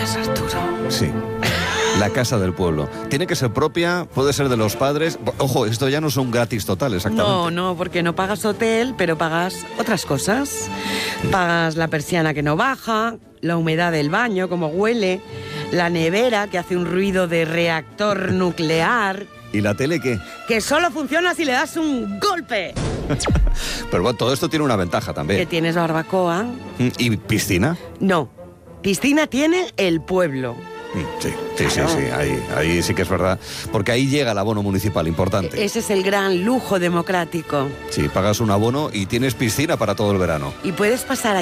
dices, Arturo? Sí. La casa del pueblo. Tiene que ser propia, puede ser de los padres. Ojo, esto ya no son gratis total, exactamente. No, porque no pagas hotel, pero pagas otras cosas. Pagas la persiana que no baja, la humedad del baño, cómo huele, la nevera que hace un ruido de reactor nuclear. ¿Y la tele qué? Que solo funciona si le das un golpe. Pero bueno, todo esto tiene una ventaja Que también. tienes barbacoa. ¿Y piscina? No, piscina tiene el pueblo. Sí, ahí sí que es verdad. Porque ahí llega el abono municipal, importante. Ese es el gran lujo democrático. Sí, pagas un abono y tienes piscina para todo el verano. Y puedes pasar